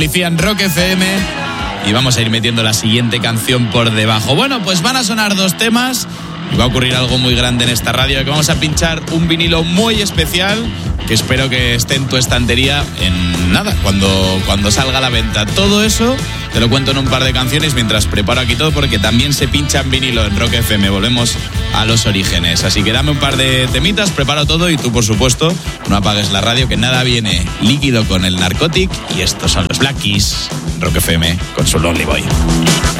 Policía en Rock FM y vamos a ir metiendo la siguiente canción por debajo. Bueno, pues van a sonar dos temas y va a ocurrir algo muy grande en esta radio, que vamos a pinchar un vinilo muy especial que espero que esté en tu estantería en nada, cuando salga a la venta. Todo eso te lo cuento en un par de canciones mientras preparo aquí todo, porque también se pincha en vinilo en Rock FM. Volvemos a los orígenes. Así que dame un par de temitas, preparo todo y tú, por supuesto, no apagues la radio, que nada viene líquido con el Narcotic. Y estos son los Black Keys, Rock FM, con su Lonely Boy.